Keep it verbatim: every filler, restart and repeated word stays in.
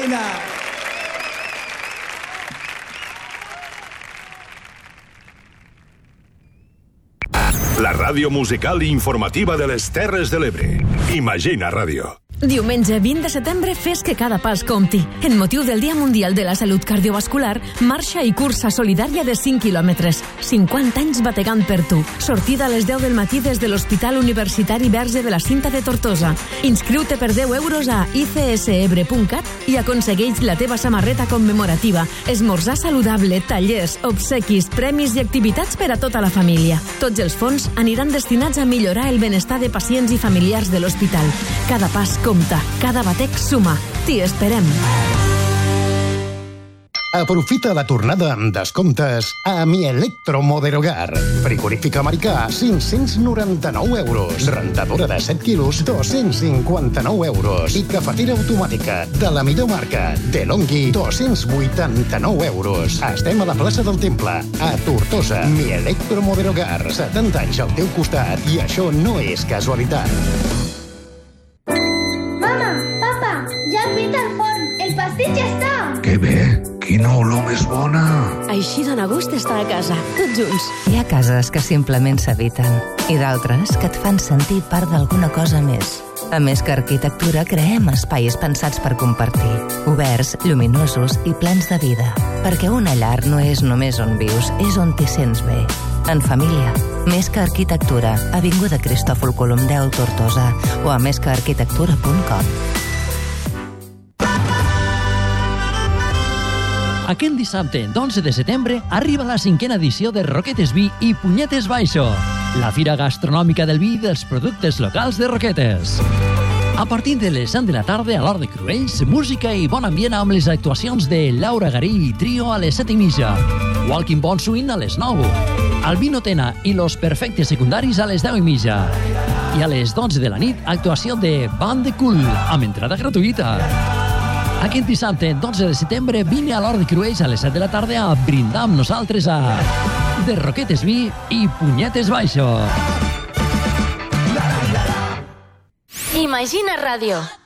Imagina. La ràdio musical i informativa de les Terres de l'Ebre. Imagina Ràdio. Diumenge vint de setembre fes que cada pas compti. En motiu del Dia Mundial de la Salut Cardiovascular, marxa i cursa solidària de cinc quilòmetres. cinquanta anys bategant per tu. Sortida a les deu del matí des de l'Hospital Universitari Verge de la Cinta de Tortosa. Inscriu-te per deu euros a i ce esse ebre punt cat i aconsegueix la teva samarreta commemorativa. Esmorzar saludable, tallers, obsequis, premis i activitats per a tota la família. Tots els fons aniran destinats a millorar el benestar de pacients i familiars de l'hospital. Cada pas compta, cada batec suma. T'hi esperem. Aprofita la tornada amb descomptes a Mi Electromoderogar. Frigorífic americà, cinc-cents noranta-nou euros. Rentadora de set quilos, dos-cents cinquanta-nou euros. I cafetera automàtica de la millor marca, DeLonghi, dos-cents vuitanta-nou euros. Estem a la plaça del Temple, a Tortosa. Mi Electromoderogar, setanta anys al teu costat. I això no és casualitat. Mama, papa, ja has vist el forn. El pastís ja està. Que bé. Quina olor més bona! Així dona gust estar a casa, tots junts. Hi ha cases que simplement s'habiten i d'altres que et fan sentir part d'alguna cosa més. A Més que Arquitectura creem espais pensats per compartir, oberts, lluminosos i plens de vida. Perquè una llar no és només on vius, és on t'hi sents bé. En família. Més que Arquitectura, avinguda Cristòfol Colom deu, Tortosa, o a més que arquitectura punt com. Aquest dissabte, d'onze de setembre, arriba la cinquena edició de Roquetes Vi i Punyetes Baixo, la fira gastronòmica del vi i dels productes locals de Roquetes. A partir de les set de la tarda a l'Hort de Cruells, música i bon ambient amb les actuacions de Laura Garí i Trio a les set i mitja, Walking Bon Swing a les nou, Albino Tena i Los Perfectes Secundaris a les deu i mitja. I a les dotze de la nit, actuació de Band de Cool, amb entrada gratuïta. Aquest dissabte, dotze de setembre, vine a l'Hort de Cruells a les set de la tarda a brindar amb nosaltres a De Roquetes Vi i Punyetes Baixo. Imagina Ràdio.